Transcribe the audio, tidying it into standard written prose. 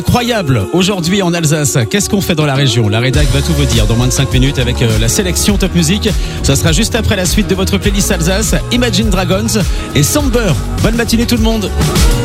Incroyable aujourd'hui en Alsace. Qu'est-ce qu'on fait dans la région? La rédac va tout vous dire dans moins de 5 minutes avec la sélection Top Music. Ça sera juste après la suite de votre playlist Alsace, Imagine Dragons et Samber. Bonne matinée tout le monde.